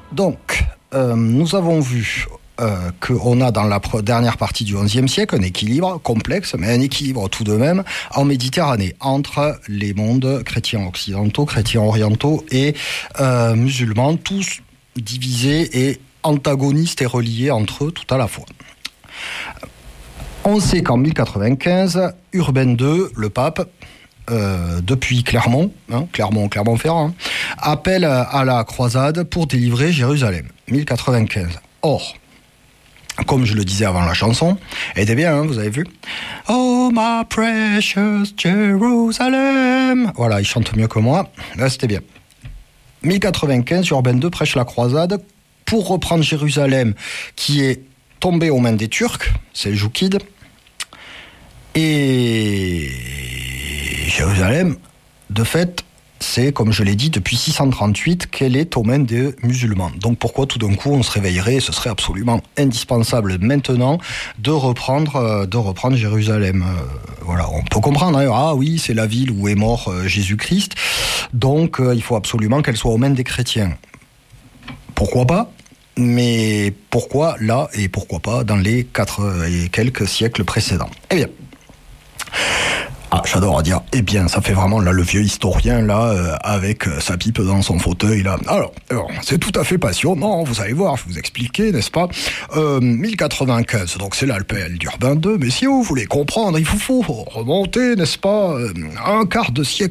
Donc, nous avons vu qu'on a dans la dernière partie du XIe siècle un équilibre complexe, mais un équilibre tout de même en Méditerranée, entre les mondes chrétiens occidentaux, chrétiens orientaux et musulmans, tous divisés et antagonistes et reliés entre eux tout à la fois. On sait qu'en 1095, Urbain II, le pape, depuis Clermont-Ferrand, appelle à la croisade pour délivrer Jérusalem, 1095. Or, comme je le disais avant la chanson, elle était bien, vous avez vu. Oh my precious Jerusalem. Voilà, il chante mieux que moi. Là, c'était bien. 1095, Urbain II prêche la croisade pour reprendre Jérusalem, qui est tombée aux mains des Turcs, Seljoukides. Et Jérusalem, de fait, c'est, comme je l'ai dit, depuis 638 qu'elle est aux mains des musulmans. Donc pourquoi tout d'un coup on se réveillerait et ce serait absolument indispensable maintenant de reprendre Jérusalem. Voilà, on peut comprendre, hein, ah oui, c'est la ville où est mort Jésus-Christ, donc il faut absolument qu'elle soit aux mains des chrétiens. Pourquoi pas ? Mais pourquoi là et pourquoi pas dans les 4 et quelques siècles précédents ? Eh bien, j'adore dire, eh bien, ça fait vraiment là le vieux historien là avec sa pipe dans son fauteuil là. Alors, c'est tout à fait passionnant, vous allez voir, je vais vous expliquer, n'est-ce pas 1095, donc c'est l'appel d'Urbain II, mais si vous voulez comprendre, il faut remonter, n'est-ce pas, un quart de siècle